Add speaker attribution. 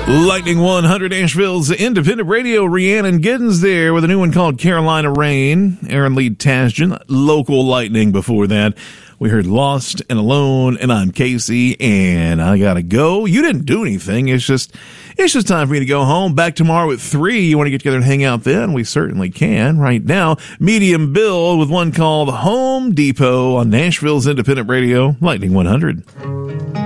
Speaker 1: Lightning 100, Nashville's independent radio. Rhiannon Giddens there with a new one called Carolina Rain. Aaron Lee Tasjan, Local Lightning before that. We heard Lost and Alone, and I'm Casey, and I gotta go. You didn't do anything. It's just time for me to go home. Back tomorrow at 3. You want to get together and hang out then? We certainly can. Right now, Medium Bill with one called Home Depot on Nashville's independent radio, Lightning 100.